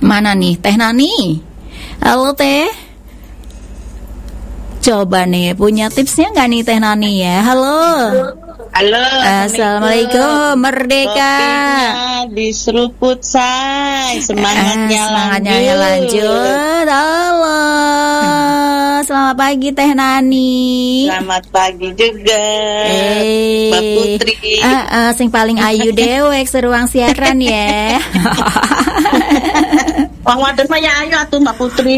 Mana nih Teh Nani? Halo Teh. Coba nih, punya tipsnya nggak nih Teh Nani ya? Halo. Halo, Assalamualaikum, Merdeka. Kopinya diseruput say, semangatnya lanjut. Halo, selamat pagi Teh Nani. Selamat pagi juga, Mbak Putri. Sing paling ayu dewek seruang siaran ya. Wong wadon mah ya ayo atuh Mbak Putri.